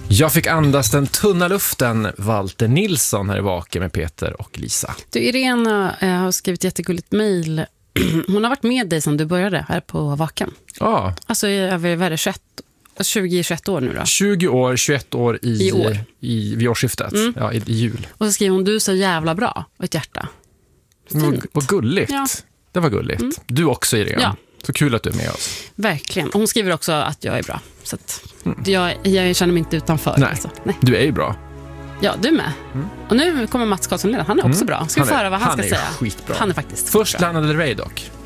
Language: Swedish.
Jag fick andas den tunna luften, Walter Nilsson här i Vaken med Peter och Lisa. Du, Irena har skrivit jättegulligt mejl. Hon har varit med dig sedan du började här på Vaken. Ja. Alltså över 20-21 år nu då. 20 år, 21 år I år. vid årsskiftet. Ja, i jul. Och så skriver hon, du är så jävla bra. Och ett hjärta. Fint. Vad gulligt. Ja. Det var gulligt. Du också, Irene. Ja. Så kul att du är med oss. Verkligen. Och hon skriver också att jag är bra. Så att jag känner mig inte utanför. Nej. Alltså. Nej. Du är ju bra. Ja, du med. Och nu kommer Mats Karlsson. Han är också bra. Ska vi få höra vad han ska säga? Skitbra. Han är faktiskt Först bra. Lana Del Rey dock.